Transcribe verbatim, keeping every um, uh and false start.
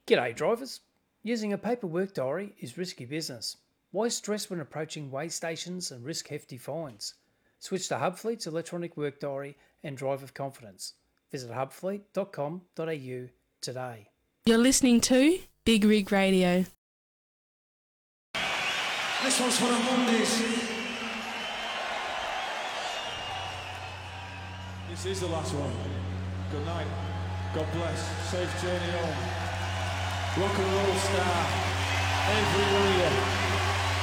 G'day drivers. Using a paper work diary is risky business. Why stress when approaching weigh stations and risk hefty fines? Switch to Hubfleet's electronic work diary and drive with confidence. Visit hubfleet dot com dot a u today. You're listening to Big Rig Radio. This one's for the Mondays. This is the last one. Good night. God bless. Safe journey home. Rock and roll star. Every one of you.